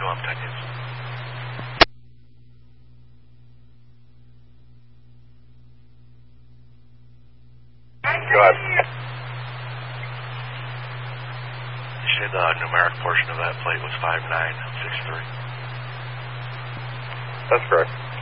show up 10 years. Go ahead. You said the numeric portion of that plate was 5963. That's correct.